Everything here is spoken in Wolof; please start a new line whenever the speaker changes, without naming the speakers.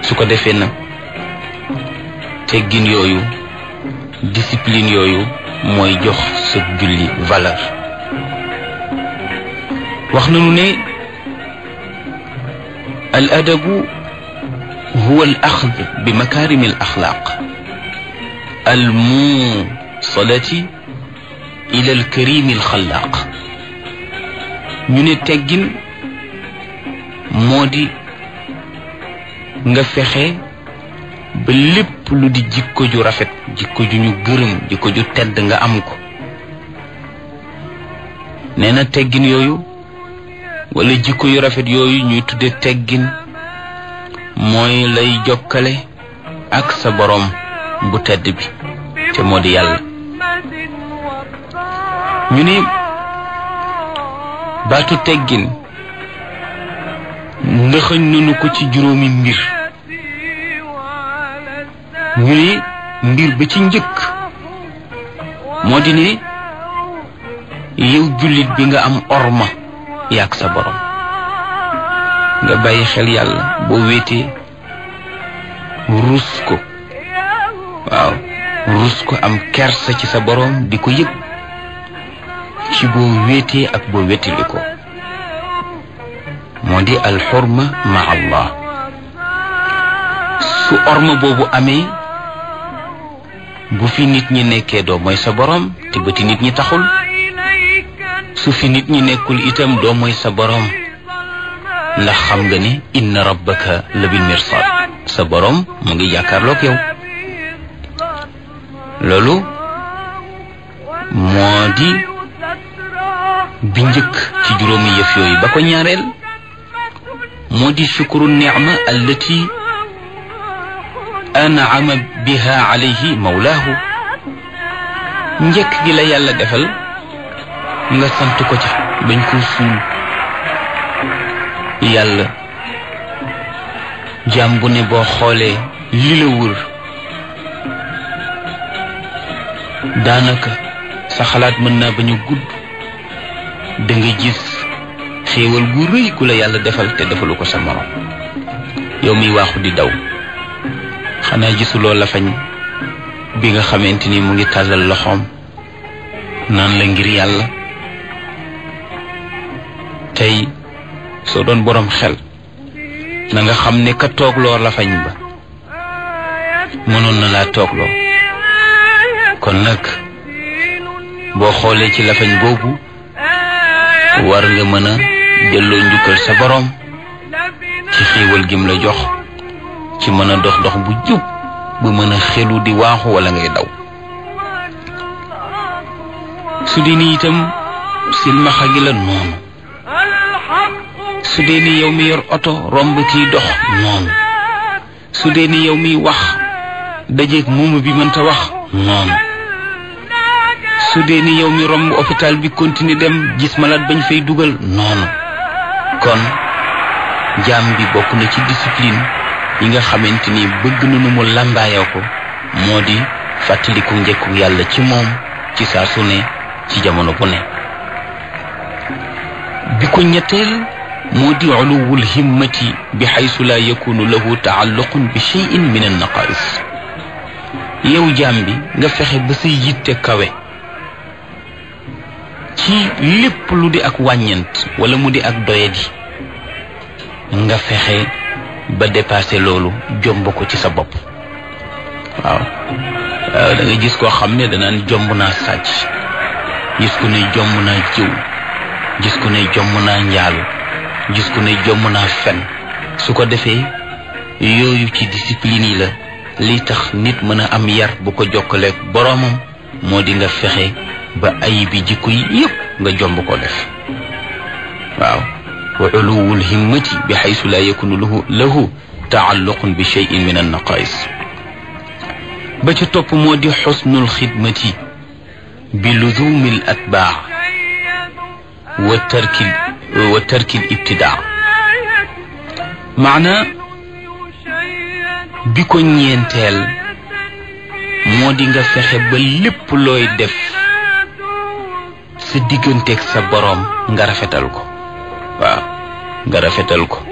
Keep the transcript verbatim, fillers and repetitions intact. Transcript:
su ko defee nag teggin yooyu discipline yooyu mooy jox sa julli valeur. wax nañu ne al adabu huwa al axd bi makarim al axlaq al muusalati ila al karim al xallaq. ñu ne teggin moo di nga fexe ba lépp lu di jikko ju rafet, jikko ju ñu gërëm, jikko ju tedd nga am ko. nee na teggin yooyu wala jikko yu rafet yooyu ñuy tudde teggin mooy lay jokkale ak sa boroom bu tedd bi te moo di yàlla. ñu ni baatu teggin ndëxëñ nanu ko ci juróomi mbir. ñu ni mbir ba ci njëkk moo di ne yow jullit bi nga am orma yaak sa borom, nga bàyyi xel yàlla boo wéetee rus ko. waaw rus ko, am kersa ci sa borom di ko yëg ci boo wéetee ak boo wéetili ko. moo di alxurma ma allah. su orma boobu amee bu fi nit ñi nekkee doo mooy sa borom te bëti nit ñi taxul. su fi nit ñi nekkul itam doo mooy sa borom, ndax xam nga ni inna rabbaka la bil mirsad, sa borom mu ngi jàkkaarloog yow. loolu moo di bi njëkk ci juróomi yëf yooyu. ba ko ñaareel moo di shukru ni'ma allati an'ama biha alayhi mawlaahu. njëkk gi la yàlla defal nga sant ko ca bañ ko suul. yàlla jaam bu ne boo xoolee li la wër daanaka sa xalaat mën naa bañ a gudd, da nga gis xéewal gu rëy ku la yàlla defal te defalu ko sa morom. yow miy waaxu di daw, xanaa gisuloo lafañ bi nga xamante ni mu ngi tàllal loxoom naan la ngir yàlla. tey soo doon boroom xel na nga xam ne ka toogloo lafañ ba mënoon na laa toogloo. kon nag boo xoolee ci lafañ boobu war nga mën a delloo njukkal sa boroom ci xéewal gim la jox, ci mën a dox dox bu jub bu mën a xelu di waaxu wala ngay daw. su dee ni itam silmaxa gi la noonu. su dee ni yow mi yor oto romb kiy dox noonu. su dee ni yow miy wax dajeeg moomu bi mënta wax noonu. su dee ni yow mi romb hôpital bi continuer dem gis malade bañ fay dugal noonu. kon jaam bi bokk na ci discipline yi nga xamante ni bëgg nañu mu làmbaayoo ko, moo di fàttaliku njëkku yàlla ci moom ci saa su ne, ci jamono bu ne. bi ko ñetteel moo di uluwul himmati bi xaysu laa yakunu lahu taalluqun bi cheyin min an naqais. yow jaam bi nga fexe ba sa yitte kawe ci lépp lu di ak wàññent wala mu di ak doyadi, nga fexe ba dépassé loolu, jomb ko ci sa bopp. waaw da nga gis koo xam ne danaan jomb naa sàcc, gis ko ne jomb naa jiw, gis ko ne jomb naa njaalu, gis ko ne jomb naa fen. su ko defee yooyu ci discipline yi la. li tax nit mën a am yar bu ko jokkaleeg boroomam moo di nga fexe ba ayibi jikko yi yépp nga jomb ko def. waaw wa uluwul himmati bi xaysu laa yakunu lahu lahu taalluqun bi cheyin min an naqais. ba ca topp moo di xusnul xidmati bi luzumi l atbaa wa tarki wa tarki l ibtidaa. maana bi ko ñeenteel moo di nga fexe ba lépp looy def sa digganteeg sa boroom nga rafetal ko. waaw nga rafetal ko